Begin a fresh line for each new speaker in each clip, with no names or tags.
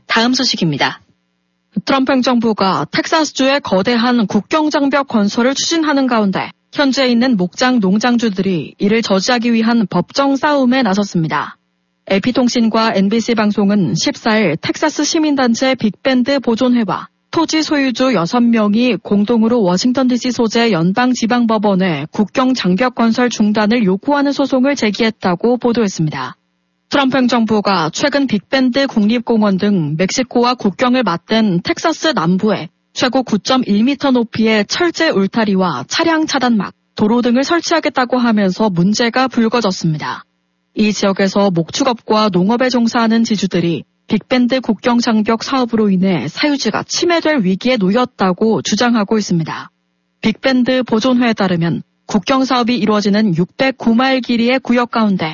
다음 소식입니다.
트럼프 행정부가 텍사스주의 거대한 국경장벽 건설을 추진하는 가운데 현재 있는 목장 농장주들이 이를 저지하기 위한 법정 싸움에 나섰습니다. AP통신과 NBC 방송은 14일 텍사스 시민단체 빅밴드 보존회와 토지 소유주 6명이 공동으로 워싱턴 DC 소재 연방지방법원에 국경장벽 건설 중단을 요구하는 소송을 제기했다고 보도했습니다. 트럼프 행정부가 최근 빅밴드 국립공원 등 멕시코와 국경을 맞댄 텍사스 남부에 최고 9.1m 높이의 철제 울타리와 차량 차단막, 도로 등을 설치하겠다고 하면서 문제가 불거졌습니다. 이 지역에서 목축업과 농업에 종사하는 지주들이 빅밴드 국경장벽 사업으로 인해 사유지가 침해될 위기에 놓였다고 주장하고 있습니다. 빅밴드 보존회에 따르면 국경사업이 이루어지는 609마일 길이의 구역 가운데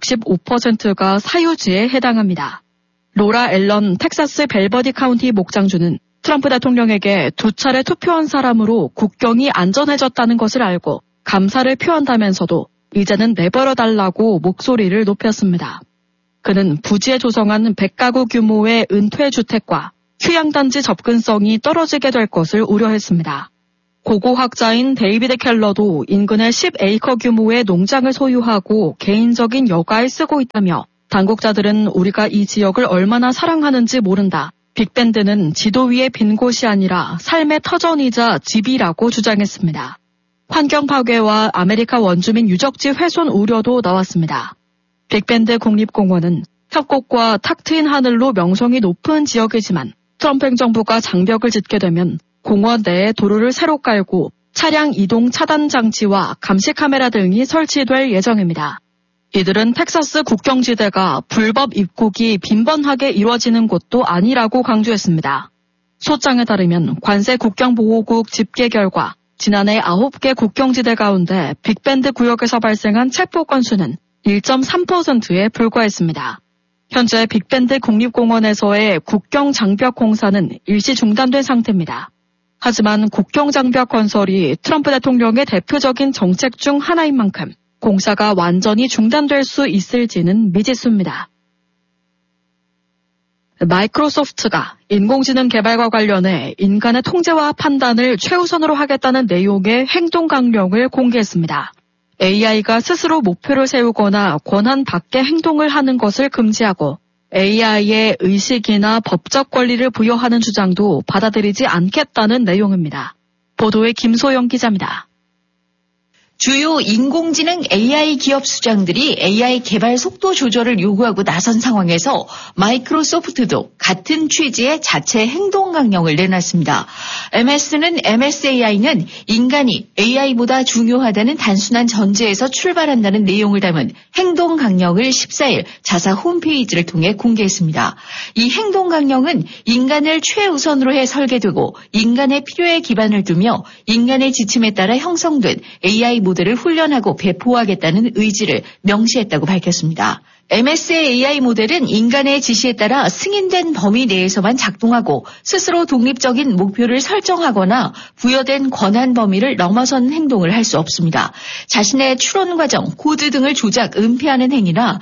65%가 사유지에 해당합니다. 로라 앨런 텍사스 벨버디 카운티 목장주는 트럼프 대통령에게 2차례 투표한 사람으로 국경이 안전해졌다는 것을 알고 감사를 표한다면서도 이제는 내버려달라고 목소리를 높였습니다. 그는 부지에 조성한 100가구 규모의 은퇴주택과 휴양단지 접근성이 떨어지게 될 것을 우려했습니다. 고고학자인 데이비드 켈러도 인근에 10에이커 규모의 농장을 소유하고 개인적인 여가에 쓰고 있다며 당국자들은 우리가 이 지역을 얼마나 사랑하는지 모른다. 빅밴드는 지도 위의 빈 곳이 아니라 삶의 터전이자 집이라고 주장했습니다. 환경 파괴와 아메리카 원주민 유적지 훼손 우려도 나왔습니다. 빅밴드 국립공원은 협곡과 탁 트인 하늘로 명성이 높은 지역이지만 트럼프 행정부가 장벽을 짓게 되면 공원 내에 도로를 새로 깔고 차량 이동 차단 장치와 감시 카메라 등이 설치될 예정입니다. 이들은 텍사스 국경지대가 불법 입국이 빈번하게 이루어지는 곳도 아니라고 강조했습니다. 소장에 따르면 관세 국경보호국 집계 결과 지난해 9개 국경지대 가운데 빅밴드 구역에서 발생한 체포 건수는 1.3%에 불과했습니다. 현재 빅밴드 국립공원에서의 국경장벽 공사는 일시 중단된 상태입니다. 하지만 국경장벽 건설이 트럼프 대통령의 대표적인 정책 중 하나인 만큼 공사가 완전히 중단될 수 있을지는 미지수입니다. 마이크로소프트가 인공지능 개발과 관련해 인간의 통제와 판단을 최우선으로 하겠다는 내용의 행동 강령을 공개했습니다. AI가 스스로 목표를 세우거나 권한 밖의 행동을 하는 것을 금지하고 AI의 의식이나 법적 권리를 부여하는 주장도 받아들이지 않겠다는 내용입니다. 보도에 김소영 기자입니다.
주요 인공지능 AI 기업 수장들이 AI 개발 속도 조절을 요구하고 나선 상황에서 마이크로소프트도 같은 취지의 자체 행동 강령을 내놨습니다. MS는 MSAI는 인간이 AI보다 중요하다는 단순한 전제에서 출발한다는 내용을 담은 행동 강령을 14일 자사 홈페이지를 통해 공개했습니다. 이 행동 강령은 인간을 최우선으로 해 설계되고 인간의 필요에 기반을 두며 인간의 지침에 따라 형성된 AI 모델을 훈련하고 배포하겠다는 의지를 명시했다고 밝혔습니다. MSAI 모델은 인간의 지시에 따라 승인된 범위 내에서만 작동하고 스스로 독립적인 목표를 설정하거나 부여된 권한 범위를 넘어선 행동을 할 수 없습니다. 자신의 추론 과정, 코드 등을 조작, 은폐하는 행위나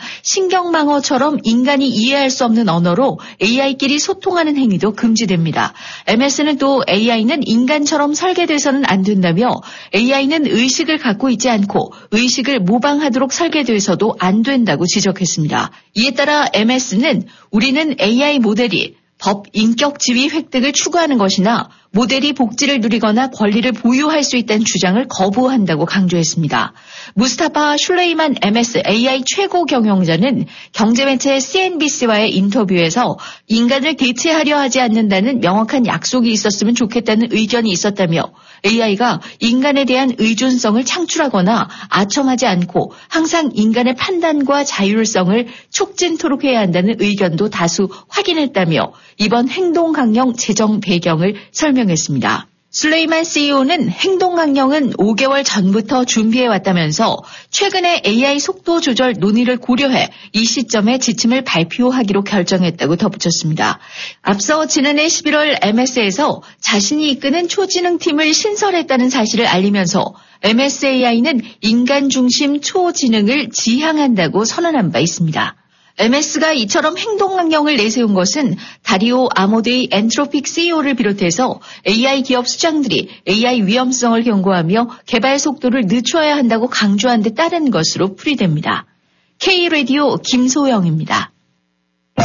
신경망어처럼 인간이 이해할 수 없는 언어로 AI끼리 소통하는 행위도 금지됩니다. MS는 또 AI는 인간처럼 설계돼서는 안 된다며 AI는 의식을 갖고 있지 않고 의식을 모방하도록 설계돼서도 안 된다고 지적했습니다. 이에 따라 MS는 우리는 AI 모델이 법, 인격 지위 획득을 추구하는 것이나 모델이 복지를 누리거나 권리를 보유할 수 있다는 주장을 거부한다고 강조했습니다. 무스타파 슐레이만 MSAI 최고 경영자는 경제매체 CNBC와의 인터뷰에서 인간을 대체하려 하지 않는다는 명확한 약속이 있었으면 좋겠다는 의견이 있었다며 AI가 인간에 대한 의존성을 창출하거나 아첨하지 않고 항상 인간의 판단과 자율성을 촉진토록 해야 한다는 의견도 다수 확인했다며 이번 행동 강령 제정 배경을 설명했습니다. 슬레이만 CEO는 행동 강령은 5개월 전부터 준비해왔다면서 최근에 AI 속도 조절 논의를 고려해 이 시점에 지침을 발표하기로 결정했다고 덧붙였습니다. 앞서 지난해 11월 MS에서 자신이 이끄는 초지능팀을 신설했다는 사실을 알리면서 MSAI는 인간 중심 초지능을 지향한다고 선언한 바 있습니다. MS가 이처럼 행동강령을 내세운 것은 다리오 아모데이 엔트로픽 CEO를 비롯해서 AI 기업 수장들이 AI 위험성을 경고하며 개발 속도를 늦춰야 한다고 강조한 데 따른 것으로 풀이됩니다. K-라디오 김소영입니다.